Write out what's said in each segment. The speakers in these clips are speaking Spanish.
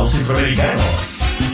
Somos centroamericanos.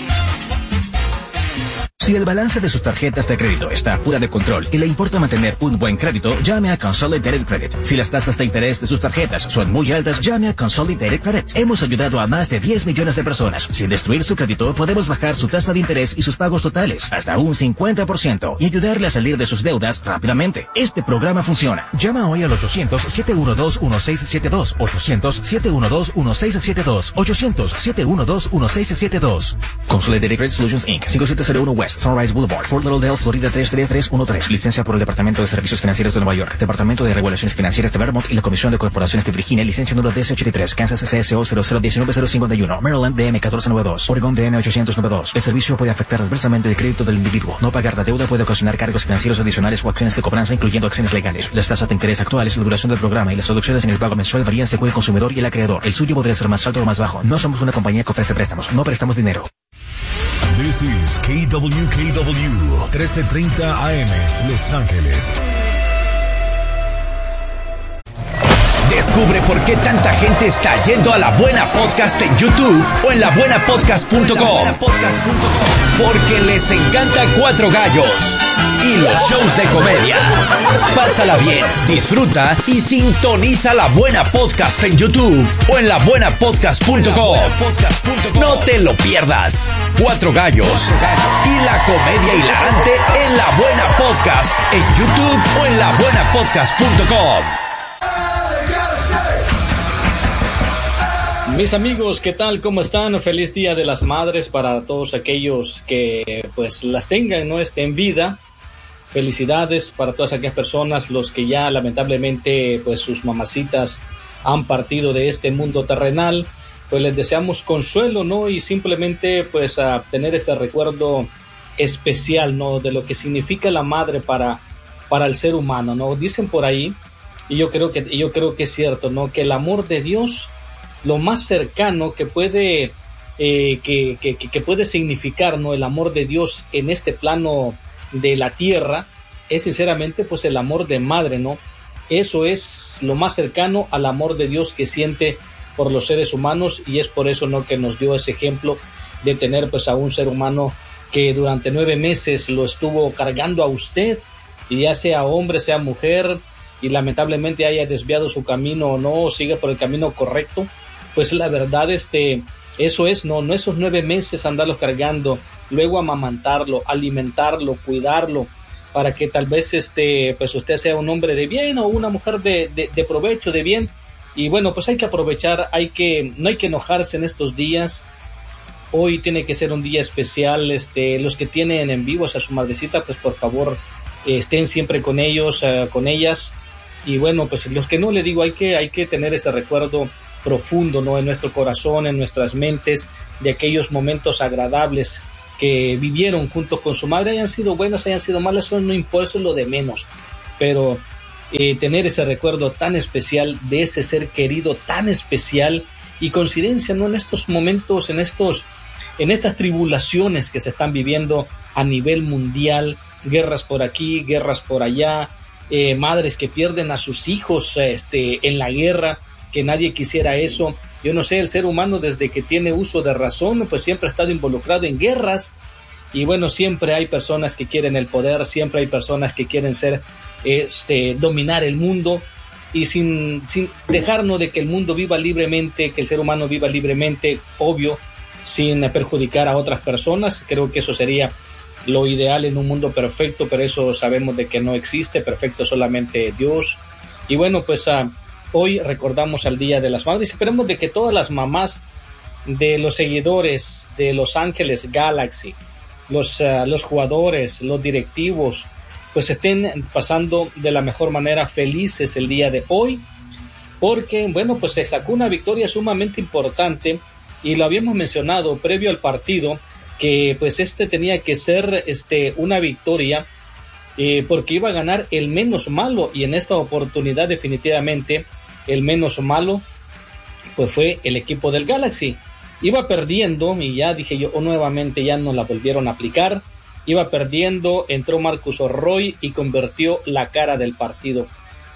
Si el balance de sus tarjetas de crédito está fuera de control y le importa mantener un buen crédito, llame a Consolidated Credit. Si las tasas de interés de sus tarjetas son muy altas, llame a Consolidated Credit. Hemos ayudado a más de 10 millones de personas. Sin destruir su crédito, podemos bajar su tasa de interés y sus pagos totales hasta un 50% y ayudarle a salir de sus deudas rápidamente. Este programa funciona. Llama hoy al 800-712-1672. 800-712-1672. 800-712-1672. Consolidated Credit Solutions Inc. 5701 West Sunrise Boulevard, Fort Lauderdale, Florida 33313. Licencia por el Departamento de Servicios Financieros de Nueva York, Departamento de Regulaciones Financieras de Vermont y la Comisión de Corporaciones de Virginia. Licencia número DC83, Kansas CSO 0019051, Maryland DM 1492, Oregon DM 892. El servicio puede afectar adversamente el crédito del individuo. No pagar la deuda puede ocasionar cargos financieros adicionales o acciones de cobranza, incluyendo acciones legales. Las tasas de interés actuales, la duración del programa y las reducciones en el pago mensual varían según el consumidor y el acreedor. El suyo podría ser más alto o más bajo. No somos una compañía que ofrece préstamos. No prestamos dinero. This is KWKW 1330 AM, Los Ángeles. Descubre por qué tanta gente está yendo a La Buena Podcast en YouTube o en labuenapodcast.com. Porque les encanta Cuatro Gallos y los shows de comedia. Pásala bien, disfruta y sintoniza La Buena Podcast en YouTube o en labuenapodcast.com. No te lo pierdas. Cuatro Gallos y la comedia hilarante en La Buena Podcast en YouTube o en labuenapodcast.com. Mis amigos, ¿qué tal? ¿Cómo están? Feliz Día de las Madres para todos aquellos que pues las tengan, no estén en vida. Felicidades para todas aquellas personas, los que ya lamentablemente pues sus mamacitas han partido de este mundo terrenal. Pues les deseamos consuelo, ¿no? Y simplemente pues a tener ese recuerdo especial, ¿no? De lo que significa la madre para el ser humano, ¿no? Dicen por ahí, y yo creo que es cierto, ¿no? Que el amor de Dios, lo más cercano que puede que puede significar, ¿no? El amor de Dios en este plano de la tierra es sinceramente pues el amor de madre, ¿no? Eso es lo más cercano al amor de Dios que siente por los seres humanos, y es por eso, ¿no? Que nos dio ese ejemplo de tener pues a un ser humano que durante 9 meses lo estuvo cargando a usted, y ya sea hombre, sea mujer, y lamentablemente haya desviado su camino o no, o siga por el camino correcto. Pues la verdad, eso es, no esos 9 meses andarlos cargando, luego amamantarlo, alimentarlo, cuidarlo, para que tal vez pues usted sea un hombre de bien o una mujer de provecho, de bien. Y bueno, pues hay que aprovechar, no hay que enojarse en estos días. Hoy tiene que ser un día especial. Los que tienen en vivo a su madrecita, pues por favor, estén siempre con ellos, con ellas. Y bueno, pues los que no, le digo, hay que tener ese recuerdo profundo, ¿no? En nuestro corazón, en nuestras mentes, de aquellos momentos agradables que vivieron junto con su madre, hayan sido buenas, hayan sido malas, eso no importa, eso es lo de menos. Pero tener ese recuerdo tan especial de ese ser querido tan especial, y coincidencia, ¿no? En estos momentos, en estas tribulaciones que se están viviendo a nivel mundial, guerras por aquí, guerras por allá, madres que pierden a sus hijos en la guerra, que nadie quisiera eso. Yo no sé, el ser humano desde que tiene uso de razón, pues siempre ha estado involucrado en guerras, y bueno, siempre hay personas que quieren el poder, siempre hay personas que quieren dominar el mundo, y sin dejarnos de que el mundo viva libremente, que el ser humano viva libremente, obvio, sin perjudicar a otras personas. Creo que eso sería lo ideal en un mundo perfecto, pero eso sabemos de que no existe, perfecto solamente Dios. Y bueno, pues hoy recordamos al Día de las Madres. Esperemos de que todas las mamás de los seguidores de Los Ángeles Galaxy, los jugadores, los directivos, pues estén pasando de la mejor manera, felices el día de hoy, porque bueno, pues se sacó una victoria sumamente importante, y lo habíamos mencionado previo al partido, que pues tenía que ser una victoria, porque iba a ganar el menos malo, y en esta oportunidad definitivamente el menos malo pues fue el equipo del Galaxy. Iba perdiendo, y ya dije yo, nuevamente ya no la volvieron a aplicar. Iba perdiendo, entró Marcus Roy y convirtió la cara del partido.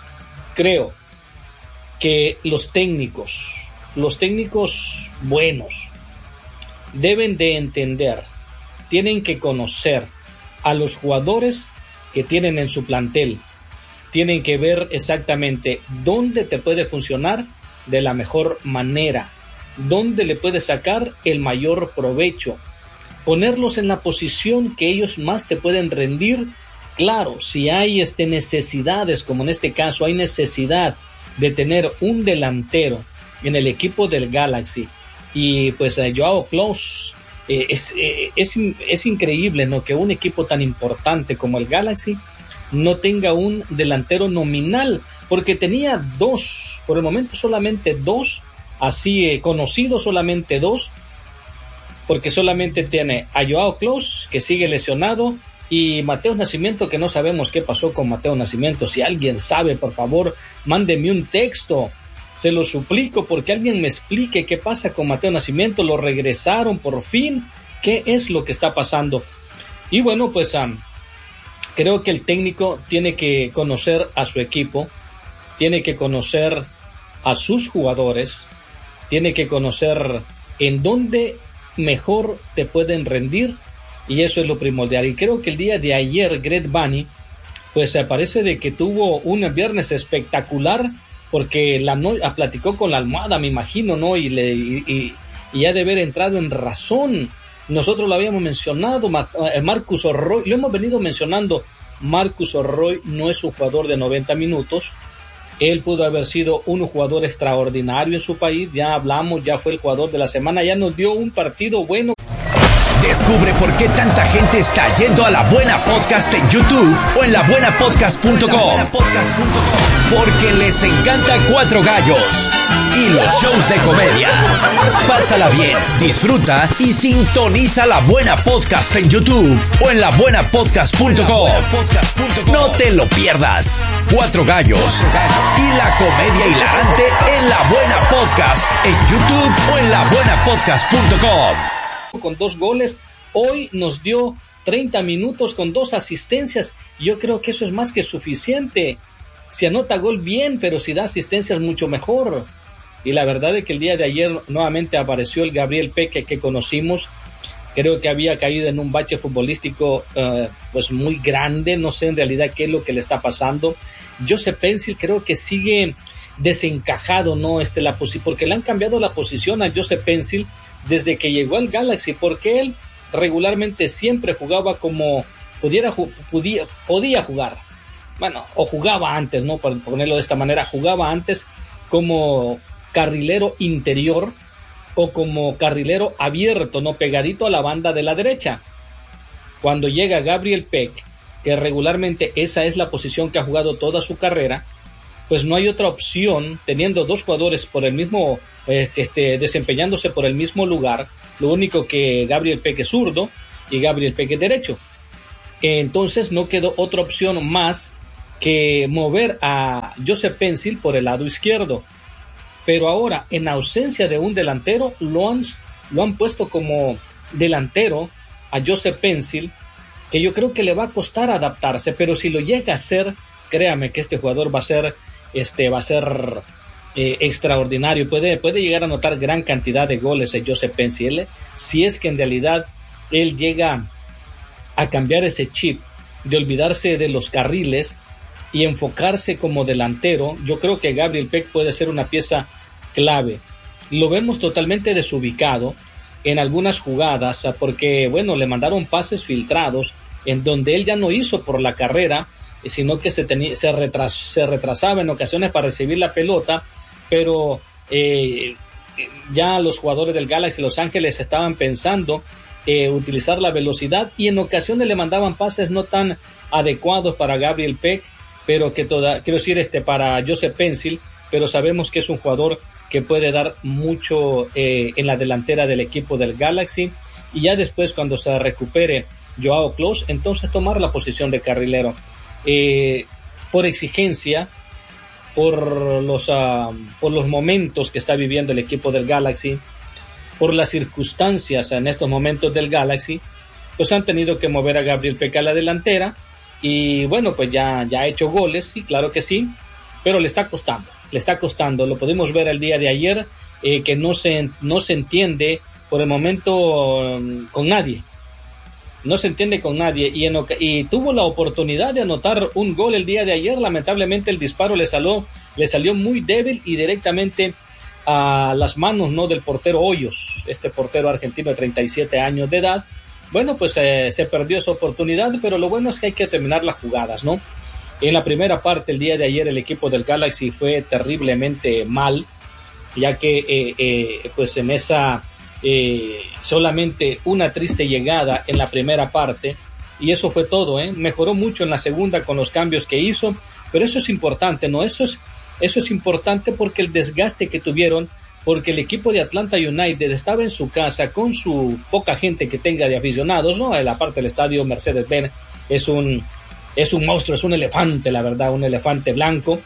Creo que los técnicos buenos, deben de entender, tienen que conocer a los jugadores que tienen en su plantel, tienen que ver exactamente dónde te puede funcionar de la mejor manera, dónde le puedes sacar el mayor provecho, ponerlos en la posición que ellos más te pueden rendir. Claro, si hay necesidades, como en este caso hay necesidad de tener un delantero en el equipo del Galaxy, y pues Joao Klose, es increíble, ¿no?, que un equipo tan importante como el Galaxy no tenga un delantero nominal, porque tenía dos, por el momento solamente dos, así conocidos solamente dos, porque solamente tiene a Joao Klose, que sigue lesionado, y Mateus Nascimento, que no sabemos qué pasó con Mateus Nascimento. Si alguien sabe, por favor, mándeme un texto, se lo suplico, porque alguien me explique qué pasa con Mateus Nascimento. Lo regresaron por fin, ¿qué es lo que está pasando? Y bueno, pues creo que el técnico tiene que conocer a su equipo, tiene que conocer a sus jugadores, tiene que conocer en dónde mejor te pueden rendir, y eso es lo primordial. Y creo que el día de ayer Greg Vanney pues parece de que tuvo un viernes espectacular, porque platicó con la almohada, me imagino, ¿no? Y ha de haber entrado en razón. Nosotros lo habíamos mencionado, Marcus Orroy, lo hemos venido mencionando. Marcus Orroy no es un jugador de 90 minutos. Él pudo haber sido un jugador extraordinario en su país. Ya hablamos, ya fue el jugador de la semana, ya nos dio un partido bueno. Descubre por qué tanta gente está yendo a La Buena Podcast en YouTube o en labuenapodcast.com. Porque les encanta Cuatro Gallos y los shows de comedia. Pásala bien, disfruta y sintoniza La Buena Podcast en YouTube o en labuenapodcast.com. No te lo pierdas. Cuatro Gallos y la comedia hilarante en La Buena Podcast en YouTube o en labuenapodcast.com. Con 2 goles, hoy nos dio 30 minutos con 2 asistencias. Yo creo que eso es más que suficiente. Si anota gol, bien, pero si da asistencias, mucho mejor. Y la verdad es que el día de ayer nuevamente apareció el Gabriel Peque que conocimos. Creo que había caído en un bache futbolístico pues muy grande. No sé en realidad qué es lo que le está pasando. Joseph Pencil creo que sigue desencajado, ¿no? Porque le han cambiado la posición a Joseph Pencil desde que llegó al Galaxy, porque él regularmente siempre jugaba como podía jugar, bueno, o jugaba antes, ¿no? Por ponerlo de esta manera, jugaba antes como carrilero interior o como carrilero abierto, ¿no? Pegadito a la banda de la derecha. Cuando llega Gabriel Peck, que regularmente esa es la posición que ha jugado toda su carrera, pues no hay otra opción, teniendo 2 jugadores por el mismo, desempeñándose por el mismo lugar. Lo único que Gabriel Peck es zurdo y Gabriel Peck es derecho. Entonces no quedó otra opción más que mover a Joseph Pencil por el lado izquierdo. Pero ahora, en ausencia de un delantero, lo han puesto como delantero a Joseph Pencil, que yo creo que le va a costar adaptarse, pero si lo llega a hacer, créame que este jugador va a ser extraordinario. Puede llegar a anotar gran cantidad de goles en Joseph Pencil, si es que en realidad él llega a cambiar ese chip de olvidarse de los carriles y enfocarse como delantero. Yo creo que Gabriel Peck puede ser una pieza clave. Lo vemos totalmente desubicado en algunas jugadas, porque bueno, le mandaron pases filtrados en donde él ya no hizo por la carrera, sino que se retrasaba en ocasiones para recibir la pelota, pero ya los jugadores del Galaxy Los Ángeles estaban pensando utilizar la velocidad, y en ocasiones le mandaban pases no tan adecuados para Gabriel Peck, pero para Joseph Pencil, pero sabemos que es un jugador que puede dar mucho en la delantera del equipo del Galaxy, y ya después, cuando se recupere Joao Klose, entonces tomar la posición de carrilero. Por exigencia, por los momentos que está viviendo el equipo del Galaxy, por las circunstancias en estos momentos del Galaxy, pues han tenido que mover a Gabriel Peck a la delantera, y bueno, pues ya ha hecho goles, sí, claro que sí, pero le está costando, lo pudimos ver el día de ayer, que no se entiende por el momento con nadie. No se entiende con nadie y tuvo la oportunidad de anotar un gol el día de ayer. Lamentablemente el disparo le salió muy débil y directamente a las manos, ¿no?, del portero Hoyos, este portero argentino de 37 años de edad. Bueno, pues se perdió esa oportunidad, pero lo bueno es que hay que terminar las jugadas, ¿no? En la primera parte el día de ayer el equipo del Galaxy fue terriblemente mal, ya que pues en esa solamente una triste llegada en la primera parte, y eso fue todo. Mejoró mucho en la segunda con los cambios que hizo, pero eso es importante, ¿no? Eso es importante porque el desgaste que tuvieron, porque el equipo de Atlanta United estaba en su casa con su poca gente que tenga de aficionados, ¿no? En la parte del estadio Mercedes-Benz es un monstruo, es un elefante, la verdad, un elefante blanco.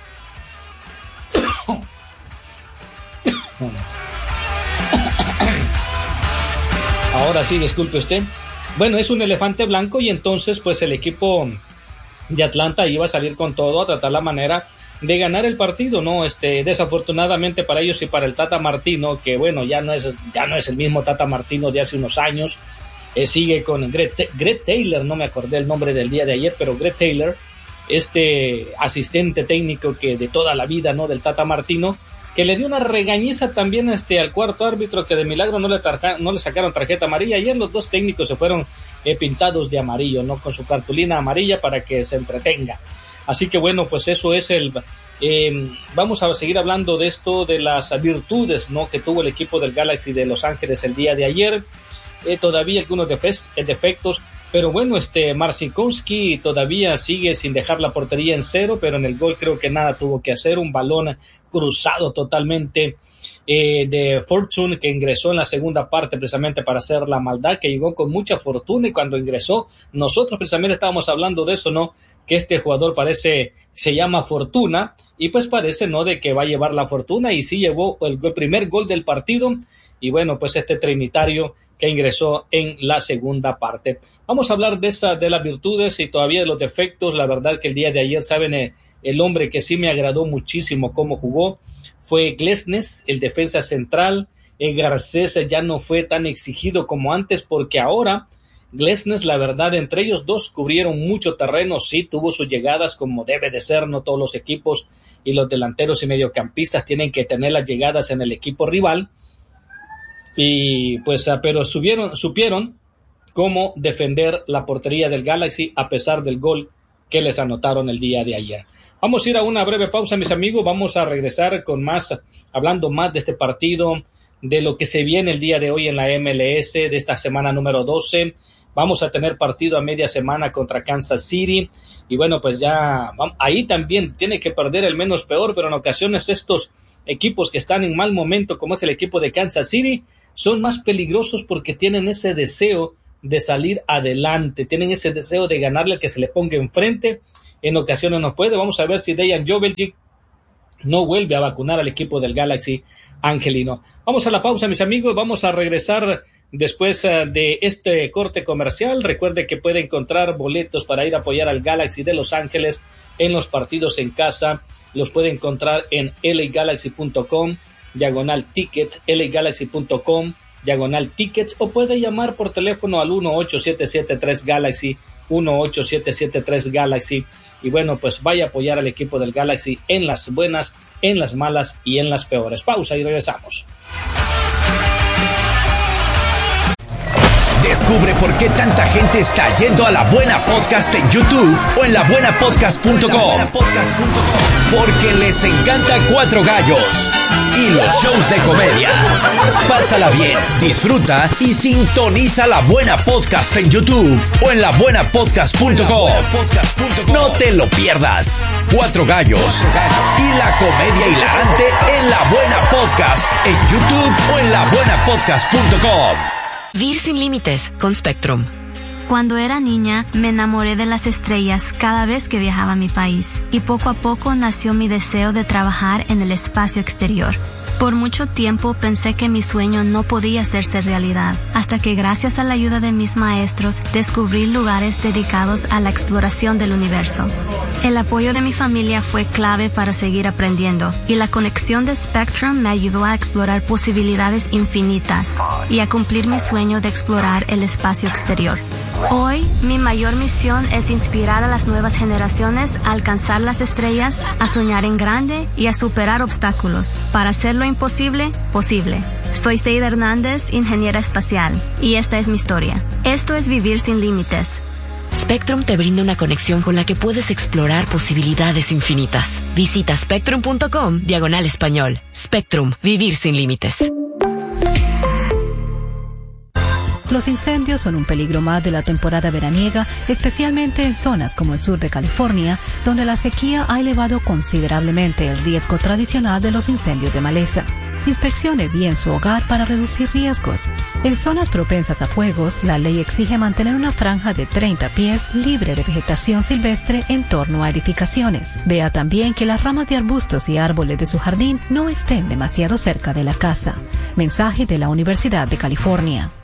Ahora sí, disculpe usted. Bueno, es un elefante blanco y entonces pues el equipo de Atlanta iba a salir con todo a tratar la manera de ganar el partido, ¿no? Desafortunadamente para ellos y para el Tata Martino, que bueno, ya no es el mismo Tata Martino de hace unos años. Sigue con Greg Taylor, no me acordé el nombre del día de ayer, pero Greg Taylor, asistente técnico que de toda la vida, ¿no?, del Tata Martino, que le dio una regañiza también al cuarto árbitro, que de milagro no le sacaron tarjeta amarilla. Ayer los dos técnicos se fueron pintados de amarillo, ¿no?, con su cartulina amarilla para que se entretenga. Así que bueno, pues eso es vamos a seguir hablando de esto, de las virtudes, ¿no?, que tuvo el equipo del Galaxy de Los Ángeles el día de ayer. Todavía algunos defectos, pero bueno, Marcinkonski todavía sigue sin dejar la portería en cero, pero en el gol creo que nada tuvo que hacer. Un balón cruzado totalmente de Fortune, que ingresó en la segunda parte precisamente para hacer la maldad, que llegó con mucha fortuna, y cuando ingresó, nosotros precisamente estábamos hablando de eso, ¿no?, que este jugador se llama Fortuna, y pues parece, ¿no?, de que va a llevar la fortuna, y sí llevó el primer gol del partido. Y bueno, pues trinitario que ingresó en la segunda parte. Vamos a hablar de las virtudes y todavía de los defectos. La verdad que el día de ayer, saben, el hombre que sí me agradó muchísimo cómo jugó fue Glesnes, el defensa central. Garcés ya no fue tan exigido como antes, porque ahora Glesnes, la verdad, entre ellos dos cubrieron mucho terreno. Sí, tuvo sus llegadas como debe de ser, no todos los equipos y los delanteros y mediocampistas tienen que tener las llegadas en el equipo rival. Y pues pero supieron cómo defender la portería del Galaxy a pesar del gol que les anotaron el día de ayer. Vamos a ir a una breve pausa, mis amigos. Vamos a regresar con hablando más de este partido, de lo que se viene el día de hoy en la MLS, de esta semana número 12. Vamos a tener partido a media semana contra Kansas City, y bueno, pues ya ahí también tiene que perder el menos peor, pero en ocasiones estos equipos que están en mal momento, como es el equipo de Kansas City, son más peligrosos porque tienen ese deseo de salir adelante, tienen ese deseo de ganarle al que se le ponga enfrente. En ocasiones no puede. Vamos a ver si Dejan Joveljic no vuelve a vacunar al equipo del Galaxy angelino. Vamos a la pausa, mis amigos. Vamos a regresar después de este corte comercial. Recuerde que puede encontrar boletos para ir a apoyar al Galaxy de Los Ángeles en los partidos en casa. Los puede encontrar en lagalaxy.com /tickets, lagalaxy.com /tickets, o puede llamar por teléfono al 18773 Galaxy, y bueno, pues vaya a apoyar al equipo del Galaxy en las buenas, en las malas y en las peores. Pausa y regresamos. Descubre por qué tanta gente está yendo a La Buena Podcast en YouTube o en labuenapodcast.com. Porque les encanta Cuatro Gallos y los shows de comedia. Pásala bien, disfruta y sintoniza La Buena Podcast en YouTube o en labuenapodcast.com. No te lo pierdas. Cuatro Gallos y la comedia hilarante en La Buena Podcast en YouTube o en labuenapodcast.com. Vivir sin límites con Spectrum. Cuando era niña, me enamoré de las estrellas cada vez que viajaba a mi país, y poco a poco nació mi deseo de trabajar en el espacio exterior. Por mucho tiempo pensé que mi sueño no podía hacerse realidad, hasta que gracias a la ayuda de mis maestros descubrí lugares dedicados a la exploración del universo. El apoyo de mi familia fue clave para seguir aprendiendo, y la conexión de Spectrum me ayudó a explorar posibilidades infinitas y a cumplir mi sueño de explorar el espacio exterior. Hoy, mi mayor misión es inspirar a las nuevas generaciones a alcanzar las estrellas, a soñar en grande y a superar obstáculos para hacer lo imposible posible. Soy Seida Hernández, ingeniera espacial, y esta es mi historia. Esto es Vivir Sin Límites. Spectrum te brinda una conexión con la que puedes explorar posibilidades infinitas. Visita spectrum.com/español. Spectrum, Vivir Sin Límites. Los incendios son un peligro más de la temporada veraniega, especialmente en zonas como el sur de California, donde la sequía ha elevado considerablemente el riesgo tradicional de los incendios de maleza. Inspeccione bien su hogar para reducir riesgos. En zonas propensas a fuegos, la ley exige mantener una franja de 30 pies libre de vegetación silvestre en torno a edificaciones. Vea también que las ramas de arbustos y árboles de su jardín no estén demasiado cerca de la casa. Mensaje de la Universidad de California.